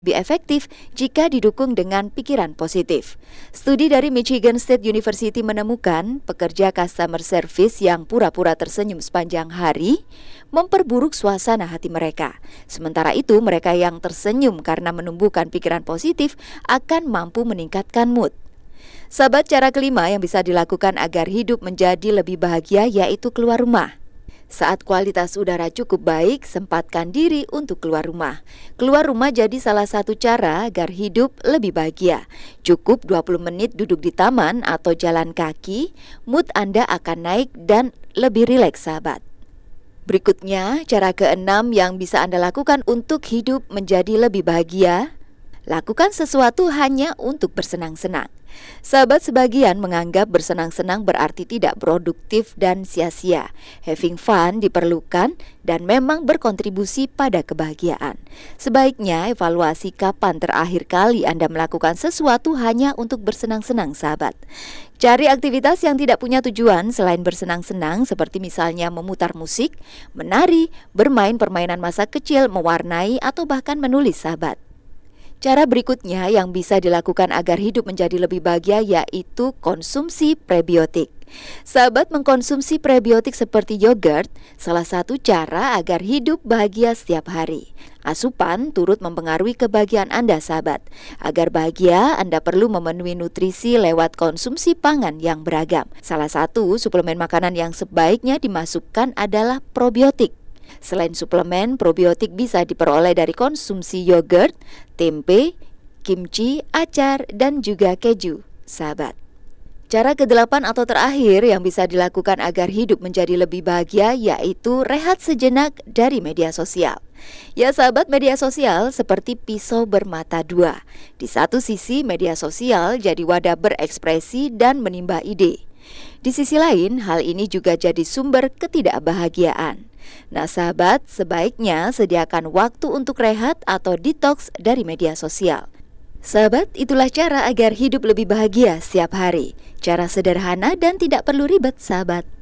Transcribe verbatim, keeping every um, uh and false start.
lebih efektif jika didukung dengan pikiran positif. Studi dari Michigan State University menemukan pekerja customer service yang pura-pura tersenyum sepanjang hari memperburuk suasana hati mereka. Sementara itu, mereka yang tersenyum karena menumbuhkan pikiran positif akan mampu meningkatkan mood. Sahabat, cara kelima yang bisa dilakukan agar hidup menjadi lebih bahagia yaitu keluar rumah. Saat kualitas udara cukup baik, sempatkan diri untuk keluar rumah. Keluar rumah jadi salah satu cara agar hidup lebih bahagia. Cukup dua puluh menit duduk di taman atau jalan kaki, mood Anda akan naik dan lebih rileks, sahabat. Berikutnya, cara keenam yang bisa Anda lakukan untuk hidup menjadi lebih bahagia. Lakukan sesuatu hanya untuk bersenang-senang. Sahabat, sebagian menganggap bersenang-senang berarti tidak produktif dan sia-sia. Having fun diperlukan dan memang berkontribusi pada kebahagiaan. Sebaiknya evaluasi kapan terakhir kali Anda melakukan sesuatu hanya untuk bersenang-senang, sahabat. Cari aktivitas yang tidak punya tujuan selain bersenang-senang, seperti misalnya memutar musik, menari, bermain permainan masa kecil, mewarnai, atau bahkan menulis, sahabat. Cara berikutnya yang bisa dilakukan agar hidup menjadi lebih bahagia yaitu konsumsi prebiotik. Sahabat, mengkonsumsi prebiotik seperti yogurt salah satu cara agar hidup bahagia setiap hari. Asupan turut mempengaruhi kebahagiaan Anda, sahabat. Agar bahagia, Anda perlu memenuhi nutrisi lewat konsumsi pangan yang beragam. Salah satu suplemen makanan yang sebaiknya dimasukkan adalah probiotik. Selain suplemen, probiotik bisa diperoleh dari konsumsi yogurt, tempe, kimchi, acar, dan juga keju, sahabat. Cara kedelapan atau terakhir yang bisa dilakukan agar hidup menjadi lebih bahagia yaitu rehat sejenak dari media sosial. Ya sahabat, media sosial seperti pisau bermata dua. Di satu sisi, media sosial jadi wadah berekspresi dan menimba ide. Di sisi lain, hal ini juga jadi sumber ketidakbahagiaan. Nah sahabat, sebaiknya sediakan waktu untuk rehat atau detox dari media sosial. Sahabat, itulah cara agar hidup lebih bahagia setiap hari. Cara sederhana dan tidak perlu ribet, sahabat.